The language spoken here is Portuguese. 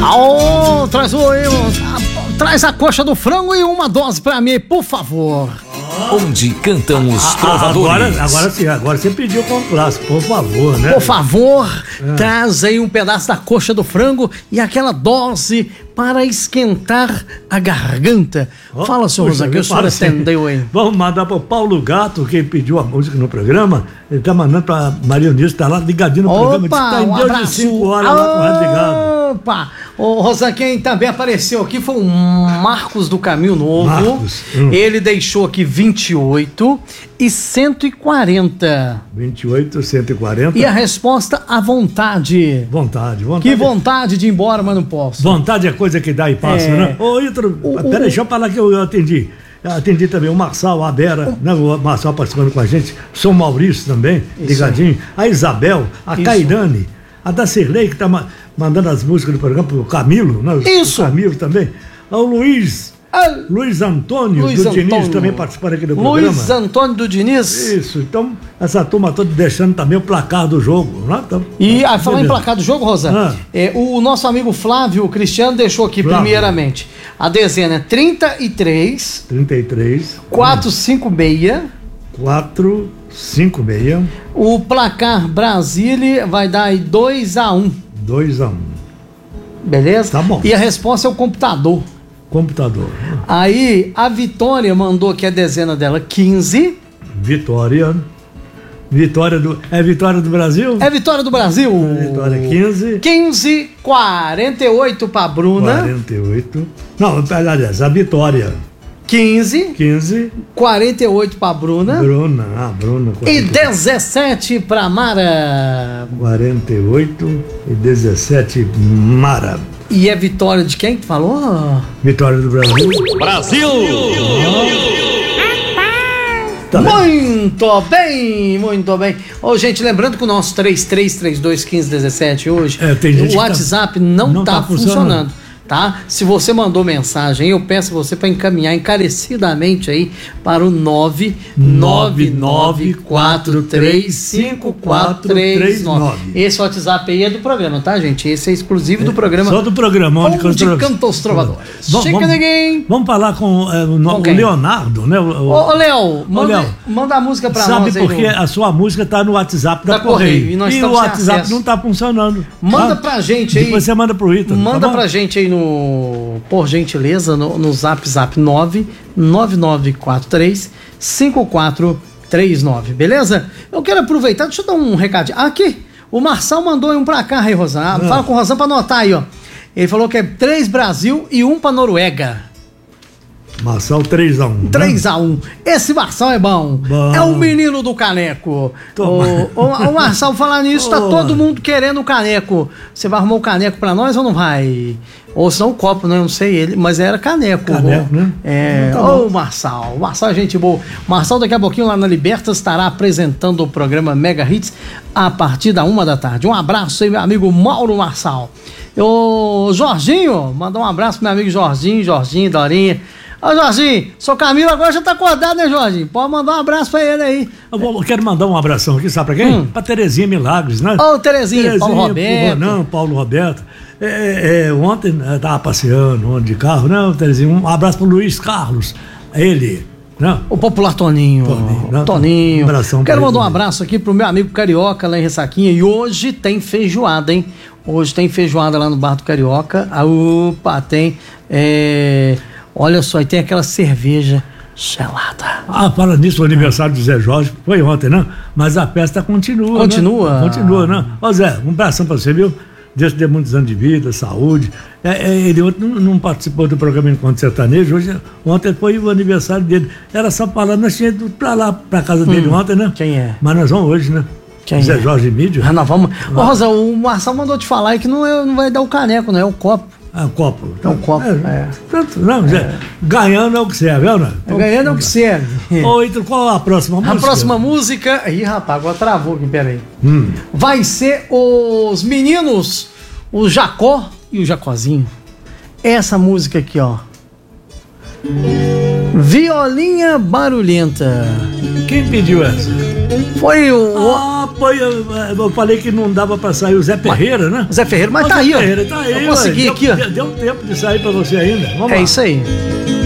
Traz a coxa do frango e uma dose pra mim, por favor. Onde cantam os trovadores. Agora você pediu com o clássico, por favor, né? Por favor, traz aí um pedaço da coxa do frango e aquela dose para esquentar a garganta. Fala, senhor Rosa, que o senhor atendeu aí. Vamos mandar pro Paulo Gato, quem pediu a música no programa. Ele tá mandando pra Maria Eunice, tá lá ligadinho no programa. Tá em Deus de 5 horas lá com o rádio ligado. Opa! O Rosa, quem também apareceu aqui foi o Marcos do Caminho Novo. Ele deixou aqui 28 e 140. 28 e 140. E a resposta, à vontade. Vontade. Que vontade de ir embora, mas não posso. Vontade é coisa que dá e passa, né? Ô, Ítalo, peraí, deixa eu falar que eu atendi. Atendi também o Marçal, a Vera, né, o Marçal participando com a gente, São Maurício também, ligadinho, a Isabel, a Cairane, a da Cirlei, que tá mandando as músicas do programa pro Camilo, né? Isso. O Camilo também, o Luiz Antônio do Diniz também participando aqui do programa. Luiz Antônio do Diniz. Isso, então essa turma toda deixando também o placar do jogo, né? Então, e falar em placar do jogo, Rosa, o nosso amigo Flávio Cristiano deixou aqui primeiramente a dezena 33 456. O placar Brasília vai dar aí 2-1. 2-1. Beleza? Tá bom. E a resposta é o computador. Aí a Vitória mandou aqui a dezena dela 15. Vitória do Brasil? É Vitória do Brasil. Vitória 15. 15, 48 pra Bruna. 48. Não, aliás, a Vitória. 15, 48 pra Bruna. Bruna. 48. E 17 pra Mara. 48 e 17 Mara. E é vitória de quem que falou? Vitória do Brasil. Brasil! Tá muito bem. Ô, gente, lembrando que o nosso 33321517 hoje, o WhatsApp não tá funcionando. Tá? Se você mandou mensagem, eu peço você para encaminhar encarecidamente aí para o 999435439. Esse WhatsApp aí é do programa, tá, gente? Esse é exclusivo do programa. Só do programa onde canta os trovadores. Vamos falar com o Leonardo, né? Ô, Léo, manda a música para nós. Sabe porque a sua música tá no WhatsApp da Correio. E o WhatsApp não tá funcionando. Manda pra gente aí. Depois você manda pro Ítalo. Manda pra gente aí por gentileza, no Zap 999435439, beleza? Eu quero aproveitar, deixa eu dar um recadinho. Aqui, o Marçal mandou um pra cá, aí, Rosan. Fala com o Rosan pra anotar aí, ó. Ele falou que é 3 Brasil e 1 pra Noruega. Marçal 3-1. 3-1. Esse Marçal é bom. É o menino do caneco. O Marçal, falar nisso, tá todo mundo querendo o caneco. Você vai arrumar o caneco pra nós ou não vai? Ou senão o copo, né? Eu não sei ele, mas era caneco. Caneco, né? O Marçal. O Marçal é gente boa. Marçal daqui a pouquinho lá na Libertas estará apresentando o programa Mega Hits a partir da 1 da tarde. Um abraço aí, meu amigo Mauro Marçal. O Jorginho, mandar um abraço pro meu amigo Jorginho, Dorinha. Ô, Jorginho, seu Camilo agora já tá acordado, né, Jorginho? Pode mandar um abraço pra ele aí. Eu quero mandar um abração aqui, sabe pra quem? Pra Terezinha Milagres, né? Ô, Terezinha, Paulo Roberto. Ontem eu tava passeando de carro, né, Terezinha? Um abraço pro Luiz Carlos, ele, né? O popular Toninho. Toninho. Um abração. Quero mandar um abraço aqui pro meu amigo Carioca lá em Ressaquinha. E hoje tem feijoada, hein? Hoje tem feijoada lá no Bar do Carioca. Tem... Olha só, e tem aquela cerveja gelada. Fala nisso, o aniversário do Zé Jorge foi ontem, né? Mas a festa continua. Continua, né? Ó, Zé, um abração pra você, viu? Deus te dê muitos anos de vida, saúde. Ele ontem não participou do programa Encontro Sertanejo, ontem foi o aniversário dele. Era só falar, nós tínhamos ido pra lá, pra casa dele ontem, né? Quem é? Mas nós vamos hoje, né? Zé Jorge Mídio. Nós vamos. Ô, Rosa, o Marçal mandou te falar aí que não vai dar o caneco, não é o copo. É um copo. É um copo, Ganhando é o que serve, né? Ganhando é o que serve. Ô, Ítalo, qual a próxima música? A próxima música... Ih, rapaz, agora travou aqui, peraí. Vai ser os meninos, o Jacó e o Jacozinho. Essa música aqui, ó. Violinha Barulhenta. Quem pediu essa? Foi o Eu falei que não dava pra sair o Zé Ferreira, né? Zé Ferreira, mas tá aí, ó. Ferreira, tá aí, eu consegui aqui, ó. Deu tempo de sair pra você ainda. Vamos lá. Isso aí.